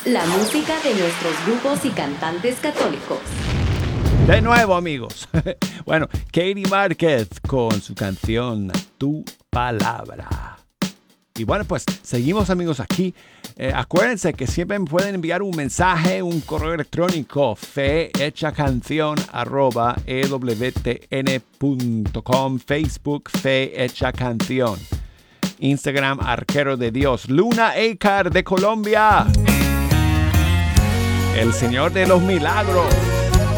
La música de nuestros grupos y cantantes católicos. De nuevo, amigos. Bueno, Katie Márquez con su canción Tu Palabra. Y bueno, pues seguimos, amigos, aquí. Acuérdense que siempre me pueden enviar un mensaje, un correo electrónico, fehechacanción@ewtn.com, Facebook Fe Hecha Canción, Instagram Arquero de Dios, Luna Ecar de Colombia, el Señor de los Milagros.